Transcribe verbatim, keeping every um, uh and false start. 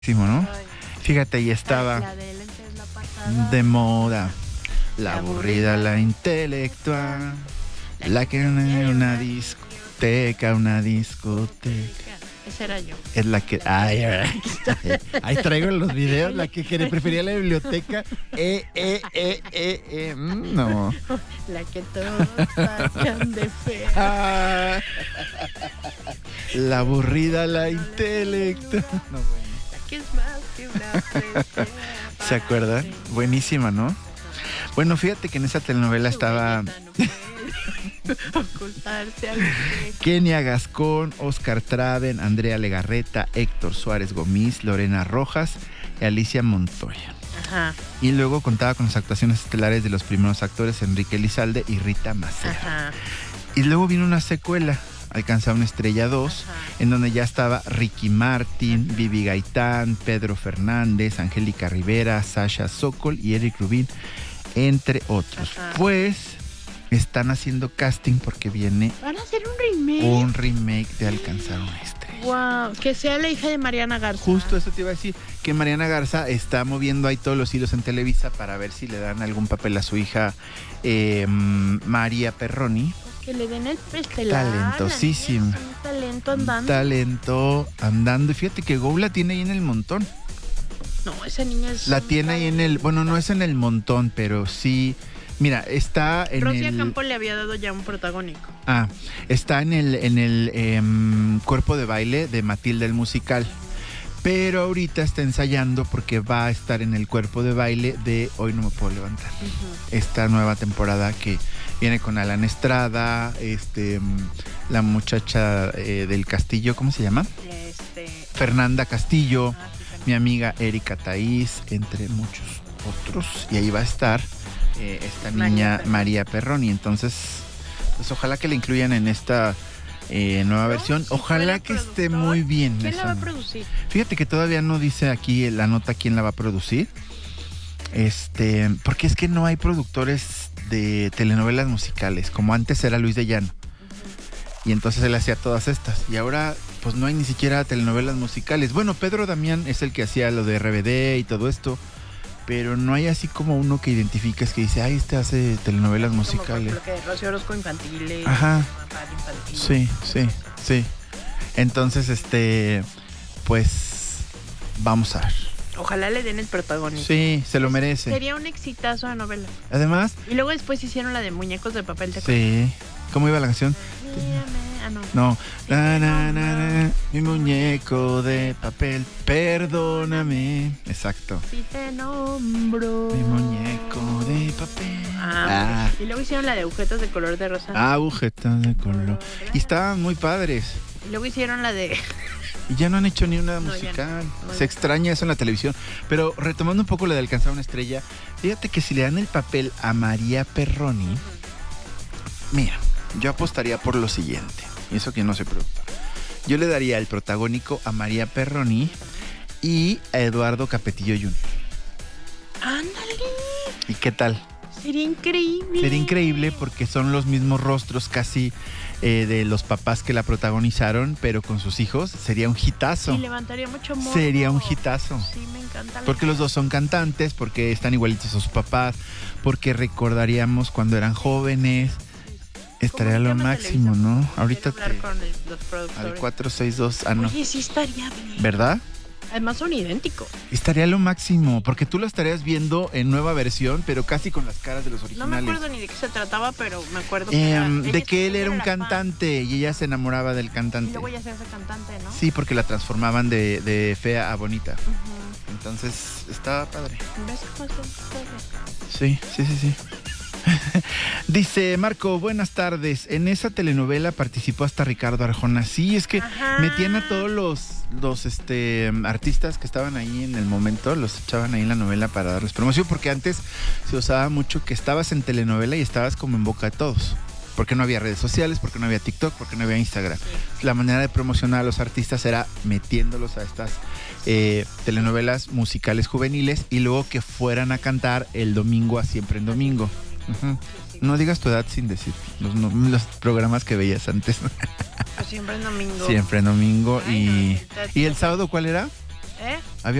¿no? Ay. Fíjate, ahí estaba La de lentes, la pasada. de moda. La La aburrida, aburrida, la la intelectual. La La que que en tiene una una discoteca, una discoteca. Ese era yo. Es la que. Ay, ay, ahí traigo los videos. La que quería, prefería la biblioteca. Eh, eh, eh, eh, eh. mm, No. La que todos tachan de fea. Ah, la aburrida, la intelectual. No, bueno. La que es más que una fea. ¿Se acuerdan? Buenísima, ¿no? Bueno, fíjate que en esa telenovela estaba Ocultarse al espejo. Kenia Gascón, Oscar Traven, Andrea Legarreta, Héctor Suárez Gómez, Lorena Rojas y Alicia Montoya. Ajá, Y luego contaba con las actuaciones estelares de los primeros actores Enrique Elizalde y Rita Macera. ajá. Y luego vino una secuela, Alcanza una estrella dos, Ajá. en donde ya estaba Ricky Martin, Vivi Gaitán, Pedro Fernández, Angélica Rivera, Sasha Sokol y Eric Rubin, entre otros. Ajá. Pues están haciendo casting porque viene Van a hacer un remake. un remake de Alcanzar una estrella. Wow, que sea la hija de Mariana Garza. Justo eso te iba a decir, que Mariana Garza está moviendo ahí todos los hilos en Televisa para ver si le dan algún papel a su hija eh, María Perroni. Que le den el estelar. Talentosísima. La niña es un talento andando. Talento andando. Y fíjate que Go la tiene ahí en el montón. No, esa niña es. La un tiene ahí en el, bueno, no es en el montón, pero sí. Mira, está en Rocía el. Campo le había dado ya un protagónico. Ah, está en el, en el em, cuerpo de baile de Matilda el musical. Pero ahorita está ensayando porque va a estar en el cuerpo de baile de Hoy no me puedo levantar. Uh-huh. Esta nueva temporada que viene con Alan Estrada, este, la muchacha eh, del Castillo, ¿cómo se llama? Este. Fernanda Castillo, ah, sí, mi amiga Erika Taís, entre muchos otros. Y ahí va a estar eh, esta María niña Perroni. María Perroni. Entonces, pues ojalá que la incluyan en esta eh, nueva ¿No? versión. Si Ojalá fuera que esté productor, muy bien. ¿Quién la va a esa- producir? Fíjate que todavía no dice aquí la nota quién la va a producir. Este, porque es que no hay productores de telenovelas musicales, como antes era Luis de Llano. Y entonces él hacía todas estas. Y ahora, pues no hay ni siquiera telenovelas musicales. Bueno, Pedro Damián es el que hacía lo de R B D y todo esto. Pero no hay así como uno que identifiques que dice, ay, este hace telenovelas musicales. Como por ejemplo, que Rocío Orozco infantiles. Ajá. Papá infantil. Sí, sí, sí. Entonces, este, pues, vamos a ver. Ojalá le den el protagonismo. Sí, se lo merece. Sería un exitazo de novela. Además, Y luego después hicieron la de Muñecos de Papel. ¿Te sí. ¿Cómo iba la canción? Mírame. Ah, no. No. Na, na, na, na, mi muñeco de papel, perdóname. Exacto. Si te nombro. Mi muñeco de papel. Ah, ok. Y luego hicieron la de agujetas de color de rosa. Ah, agujetas de color. Y estaban muy padres. Y luego hicieron la de. Y ya no han hecho ni una No, ya musical. no. No, Se ya. extraña eso en la televisión. Pero retomando un poco la de Alcanzar una estrella, fíjate que si le dan el papel a María Perroni, mira, yo apostaría por lo siguiente. Y eso que no soy productor. Yo le daría el protagónico a María Perroni y a Eduardo Capetillo junior ¡Ándale! ¿Y qué tal? Sería increíble. Sería increíble porque son los mismos rostros casi eh, de los papás que la protagonizaron, pero con sus hijos. Sería un hitazo. Y levantaría mucho morbo. Sería un hitazo. Sí, me encanta. la Porque los idea. dos son cantantes, porque están igualitos a sus papás, porque recordaríamos cuando eran jóvenes. Estaría ¿Cómo se lo llama máximo, Televisa? ¿no? Ahorita Quiero hablar te, con el- los al productores. cuatro seis dos, ah no, Oye, sí estaría bien. ¿verdad? Además son idénticos. Estaría lo máximo, porque tú lo estarías viendo en nueva versión, pero casi con las caras de los No me originales. acuerdo ni de qué se trataba, pero me acuerdo que era- Em, ella de que él siempre era un fan. cantante y ella se enamoraba del Y cantante. luego ya se hace cantante, ¿no? Sí, porque la transformaban de, de fea a bonita. Ujú. Entonces, estaba padre. ¿Ves cómo es el- Sí, sí, sí, sí. Dice Marco, buenas tardes. En esa telenovela participó hasta Ricardo Arjona. Sí, es que Ajá. metían a todos los, los este, artistas que estaban ahí en el momento, los echaban ahí en la novela para darles promoción, porque antes se usaba mucho que estabas en telenovela y estabas como en boca de todos. Porque no había redes sociales, porque no había TikTok, porque no había Instagram. La manera de promocionar a los artistas era metiéndolos a estas eh, telenovelas musicales juveniles y luego que fueran a cantar el domingo a Siempre en Domingo. Ujú. No digas tu edad sin decir los, no- los programas que veías antes. Pues siempre en domingo. Siempre en Domingo. Ay, Y, no, ahorita- ¿y el sábado cuál era? ¿Eh?